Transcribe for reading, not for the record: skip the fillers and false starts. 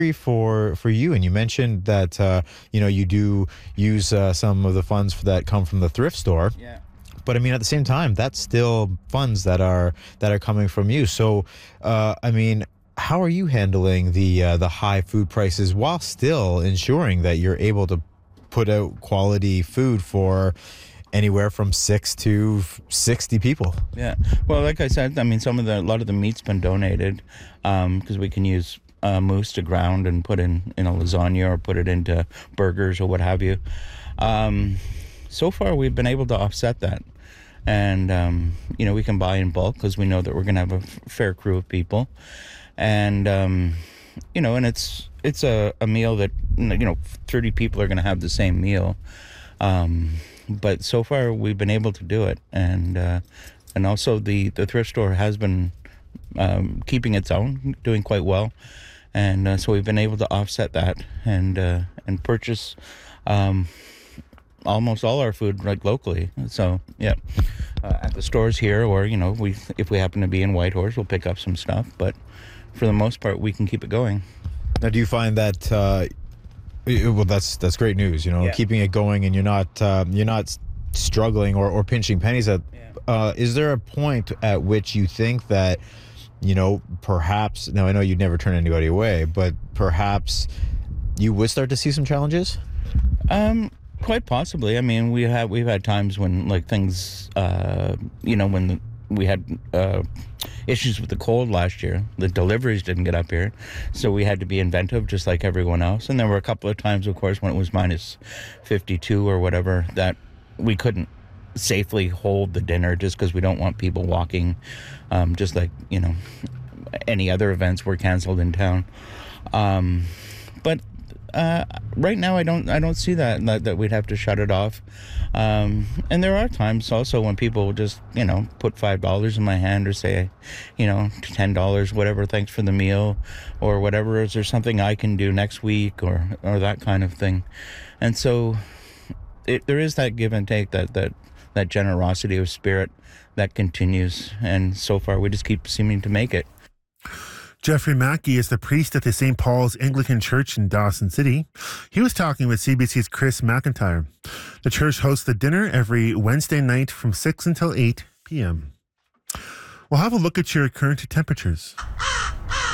for you, and you mentioned that you do use some of the funds that come from the thrift store. Yeah. But I mean, at the same time, that's still funds that are coming from you. So, I mean, how are you handling the high food prices while still ensuring that you're able to put out quality food for anywhere from 6 to 60 people? Yeah. Well, like I said, I mean, a lot of the meat's been donated because we can use moose to ground and put in a lasagna or put it into burgers or what have you. So far, we've been able to offset that. And, we can buy in bulk because we know that we're going to have a fair crew of people. And, and it's a meal that, 30 people are going to have the same meal. But so far, we've been able to do it. And also the thrift store has been keeping its own, doing quite well. And so we've been able to offset that and purchase almost all our food locally. So yeah, at the stores here, or if we happen to be in Whitehorse, we'll pick up some stuff. But for the most part, we can keep it going. Now, do you find that? Well, that's great news. Yeah. Keeping it going, and you're not struggling or pinching pennies. Is there a point at which you think that perhaps? Now, I know you'd never turn anybody away, but perhaps you would start to see some challenges. Quite possibly. I mean, we've had times when things, when we had issues with the cold last year. The deliveries didn't get up here, so we had to be inventive, just like everyone else. And there were a couple of times, of course, when it was minus 52 or whatever, that we couldn't safely hold the dinner just because we don't want people walking. Just like any other events were canceled in town. But right now, I don't see that we'd have to shut it off. And there are times also when people just put $5 in my hand or say $10, whatever, thanks for the meal or whatever. Is there something I can do next week or that kind of thing? And so there is that give and take, that generosity of spirit that continues. And so far, we just keep seeming to make it. Jeffrey Mackey is the priest at the St. Paul's Anglican Church in Dawson City. He was talking with CBC's Chris McIntyre. The church hosts the dinner every Wednesday night from 6 until 8 p.m. We'll have a look at your current temperatures.